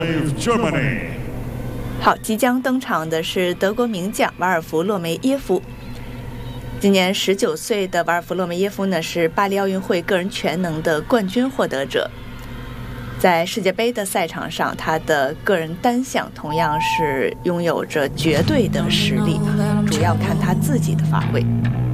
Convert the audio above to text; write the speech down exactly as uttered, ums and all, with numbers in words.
Germany。 好，即将登场的是德国名将瓦尔弗洛梅耶夫。今年十九岁的瓦尔弗洛梅耶夫呢，是巴黎奥运会个人全能的冠军获得者。在世界杯的赛场上，他的个人单项同样是拥有着绝对的实力啊，主要看他自己的发挥。